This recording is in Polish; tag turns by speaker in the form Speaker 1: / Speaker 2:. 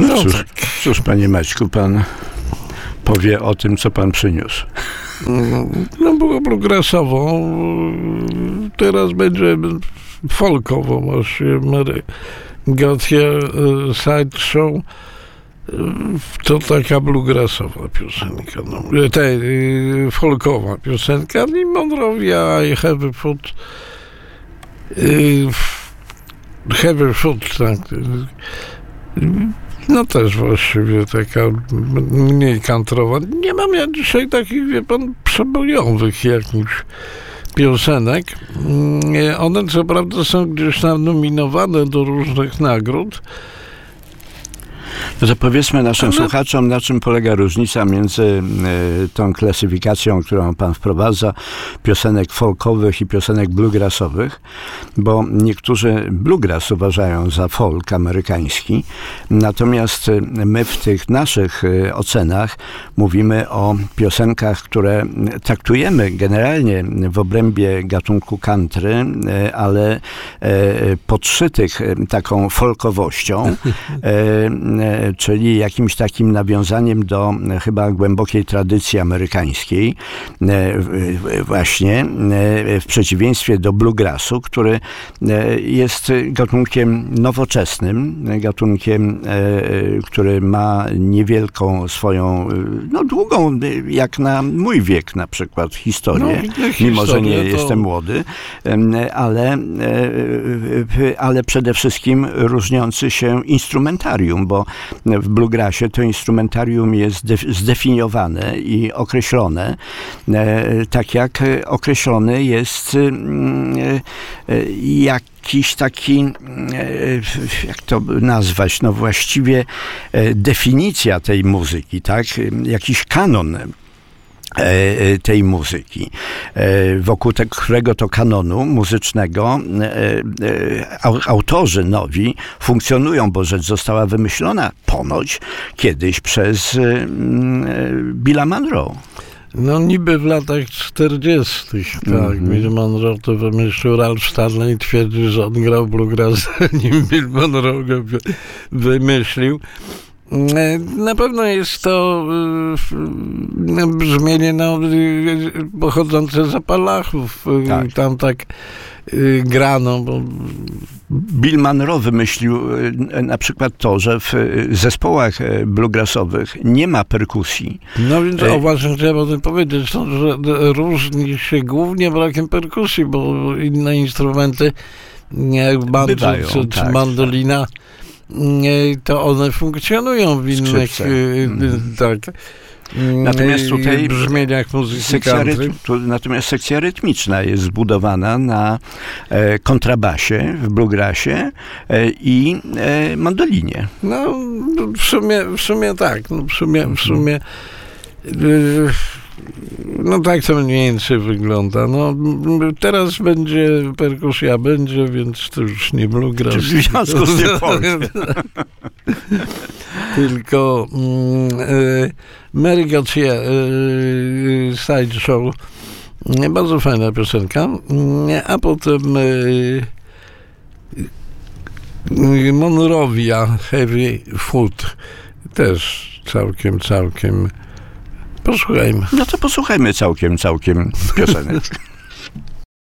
Speaker 1: No cóż, panie Maćku, pan powie o tym, co pan przyniósł.
Speaker 2: No było bluegrassowo, teraz będzie folkowo właśnie. Mary Got Here Sideshow to taka bluegrassowa piosenka, folkowa piosenka i Monrovia i Heavy Foot, tak. No też właściwie taka mniej kantrowa. Nie mam ja dzisiaj takich, wie pan, przebojowych jakichś piosenek. One co prawda są gdzieś tam nominowane do różnych nagród.
Speaker 1: No to powiedzmy naszym słuchaczom, na czym polega różnica między tą klasyfikacją, którą pan wprowadza, piosenek folkowych i piosenek bluegrassowych, bo niektórzy bluegrass uważają za folk amerykański, natomiast my w tych naszych ocenach mówimy o piosenkach, które traktujemy generalnie w obrębie gatunku country, ale podszytych taką folkowością, czyli jakimś takim nawiązaniem do chyba głębokiej tradycji amerykańskiej, właśnie w przeciwieństwie do bluegrassu, który jest gatunkiem nowoczesnym, gatunkiem, który ma niewielką swoją, długą, jak na mój wiek na przykład, historię, mimo że nie jestem młody, ale przede wszystkim różniący się instrumentarium, bo w bluegrassie to instrumentarium jest zdefiniowane i określone, tak jak określony jest jakiś taki, jak to nazwać, właściwie definicja tej muzyki, tak? Jakiś kanon tej muzyki. Wokół którego to kanonu muzycznego autorzy nowi funkcjonują, bo rzecz została wymyślona ponoć kiedyś przez Billa Monroe.
Speaker 2: No niby w latach 40. tak. Bill Monroe to wymyślił. Ralph Stanley twierdzi, że on grał bluegrass, nim Bill Monroe go wymyślił. Na pewno jest to brzmienie pochodzące z Apalachów. Tak. Tam tak grano. Bo
Speaker 1: Bill Monroe wymyślił na przykład to, że w zespołach bluegrassowych nie ma perkusji.
Speaker 2: No więc właśnie trzeba o tym powiedzieć, że różni się głównie brakiem perkusji, bo inne instrumenty jak banjo czy mandolina, to one funkcjonują w innych
Speaker 1: natomiast tutaj
Speaker 2: brzmieniach muzyki
Speaker 1: natomiast sekcja rytmiczna jest zbudowana na kontrabasie w bluegrassie i mandolinie.
Speaker 2: No w sumie tak. W sumie tak to mniej więcej wygląda. Teraz będzie perkusja, więc to już nie bluegrass.
Speaker 1: W związku z tym folk.
Speaker 2: Tylko Mary Got Here Sideshow, bardzo fajna piosenka, a potem Monrovia Heavy Foot, też całkiem posłuchajmy.
Speaker 1: No to posłuchajmy całkiem piosenek.